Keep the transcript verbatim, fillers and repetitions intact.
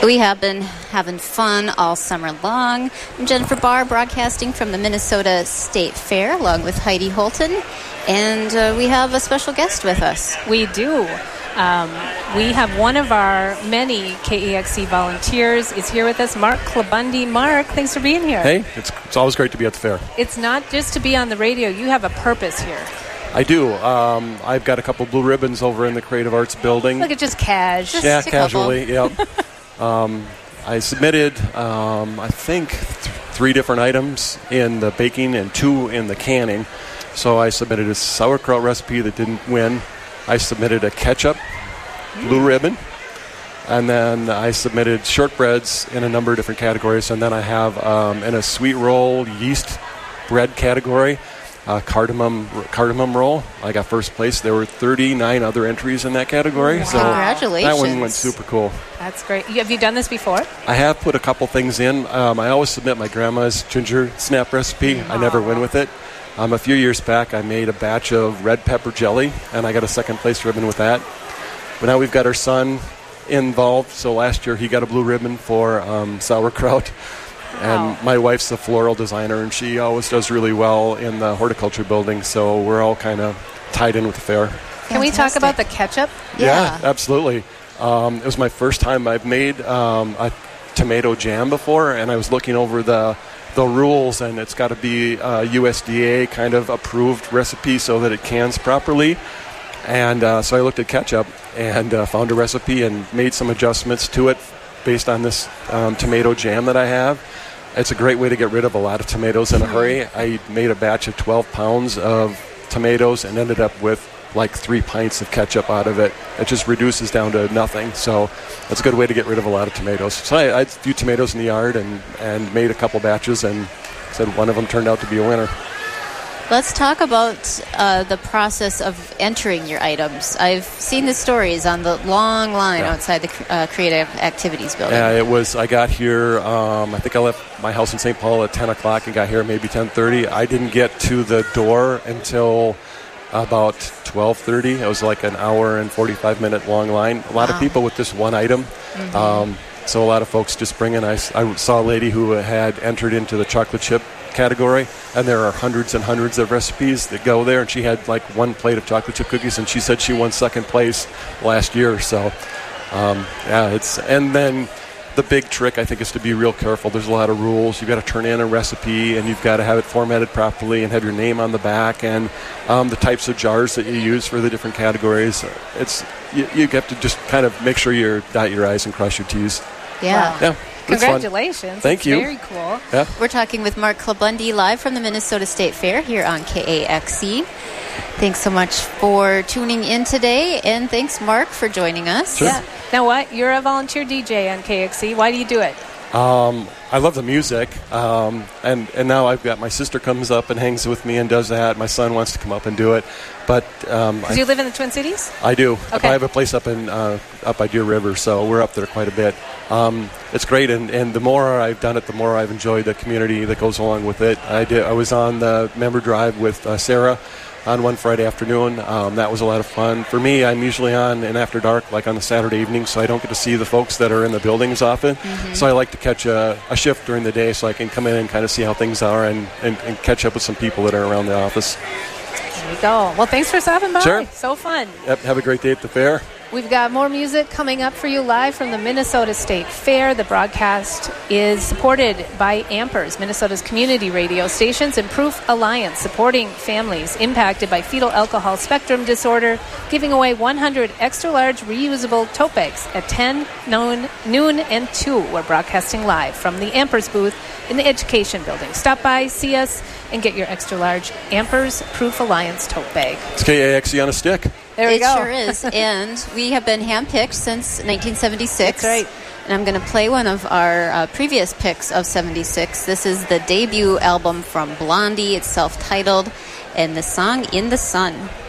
We have been having fun all summer long. I'm Jennifer Barr, broadcasting from the Minnesota State Fair, along with Heidi Holton. And uh, we have a special guest with us. We do. Um, we have one of our many K A X C volunteers is here with us, Mark Klabundi. Mark, thanks for being here. Hey, it's, it's always great to be at the fair. It's not just to be on the radio. You have a purpose here. I do. Um, I've got a couple blue ribbons over in the Creative Arts building. Look at just cash. Just yeah, a casually. Yep. um, I submitted, um, I think, th- three different items in the baking and two in the canning. So I submitted a sauerkraut recipe that didn't win. I submitted a ketchup blue ribbon. And then I submitted shortbreads in a number of different categories. And then I have um, in a sweet roll yeast bread category, Uh, cardamom cardamom roll. I got first place. There were thirty-nine other entries in that category. Wow. So Congratulations. That one went super cool. That's great. Have you done this before? I have put a couple things in. Um, I always submit my grandma's ginger snap recipe. I never win with it. Um, a few years back, I made a batch of red pepper jelly, and I got a second place ribbon with that. But now we've got our son involved. So last year, he got a blue ribbon for um, sauerkraut. And my wife's a floral designer, and she always does really well in the horticulture building, so we're all kind of tied in with the fair. Can we talk about the ketchup? Yeah, yeah absolutely. Um, it was my first time I've made um, a tomato jam before, and I was looking over the the rules, and it's got to be a U S D A kind of approved recipe so that it cans properly. And uh, so I looked at ketchup and uh, found a recipe and made some adjustments to it based on this um, tomato jam that I have. It's a great way to get rid of a lot of tomatoes in a hurry. I made a batch of twelve pounds of tomatoes and ended up with like three pints of ketchup out of it. It just reduces down to nothing. So that's a good way to get rid of a lot of tomatoes. So I, I had a few tomatoes in the yard and, and made a couple batches, and said one of them turned out to be a winner. Let's talk about uh, the process of entering your items. I've seen the stories on the long line yeah. outside the uh, Creative Activities building. Yeah, it was, I got here, um, I think I left my house in Saint Paul at ten o'clock and got here maybe ten thirty. I didn't get to the door until about twelve thirty. It was like an hour and forty-five minute long line. A lot wow. of people with this one item. Mm-hmm. Um, so a lot of folks just bring in. I, I saw a lady who had entered into the chocolate chip category, and there are hundreds and hundreds of recipes that go there, and she had like one plate of chocolate chip cookies, and she said she won second place last year. So um, yeah, it's and then the big trick I think is to be real careful. There's a lot of rules. You've got to turn in a recipe, and you've got to have it formatted properly and have your name on the back, and um, the types of jars that you use for the different categories. It's you, you have to just kind of make sure you dot your I's and cross your T's. Yeah. Wow. Yeah. Congratulations. Thank it's you. Very cool. Yeah. We're talking with Mark Klabundi live from the Minnesota State Fair here on K A X C. Thanks so much for tuning in today, and thanks, Mark, for joining us. Sure. Yeah. Now what? You're a volunteer D J on K A X C. Why do you do it? Um, I love the music, um, and, and now I've got my sister comes up and hangs with me and does that. My son wants to come up and do it. But um, Do you live in the Twin Cities? I do. Okay. I have a place up in uh, up by Deer River, so we're up there quite a bit. Um, it's great, and, and the more I've done it, the more I've enjoyed the community that goes along with it. I did. I was on the member drive with uh, Sarah on one Friday afternoon. Um, that was a lot of fun. For me, I'm usually on in After Dark, like on the Saturday evening, so I don't get to see the folks that are in the buildings often. Mm-hmm. So I like to catch a, a shift during the day so I can come in and kind of see how things are and, and, and catch up with some people that are around the office. There you go. Well, thanks for stopping by. Sure. So fun. Yep, have a great day at the fair. We've got more music coming up for you live from the Minnesota State Fair. The broadcast is supported by Ampers, Minnesota's community radio stations, and Proof Alliance, supporting families impacted by fetal alcohol spectrum disorder, giving away one hundred extra-large reusable tote bags at ten, noon, noon, and two. We're broadcasting live from the Ampers booth in the Education Building. Stop by, see us, and get your extra-large Ampers Proof Alliance tote bag. It's K A X C on a stick. There we it go. sure is. And we have been handpicked since nineteen seventy-six. That's right. And I'm going to play one of our uh, previous picks of seventy-six. This is the debut album from Blondie. It's self-titled. And the song In the Sun.